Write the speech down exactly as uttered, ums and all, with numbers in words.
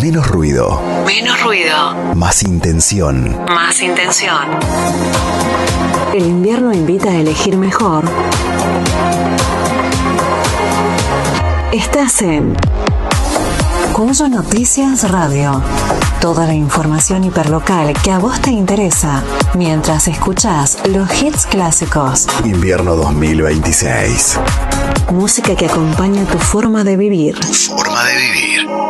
Menos ruido. Menos ruido. Más intención. Más intención. El invierno invita a elegir mejor. Estás en Cuyo Noticias Radio. Toda la información hiperlocal que a vos te interesa mientras escuchás los hits clásicos. Invierno dos mil veintiséis. Música que acompaña tu forma de vivir. Forma de vivir.